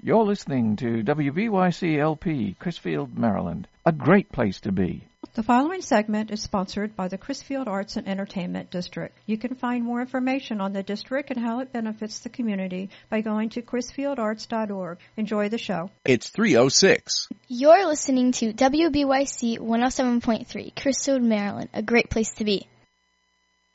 You're listening to WBYC LP, Crisfield, Maryland. A great place to be. The following segment is sponsored by the Crisfield Arts and Entertainment District. You can find more information on the district and how it benefits the community by going to crisfieldarts.org. Enjoy the show. It's 3:06. You're listening to WBYC 107.3, Crisfield, Maryland, a great place to be.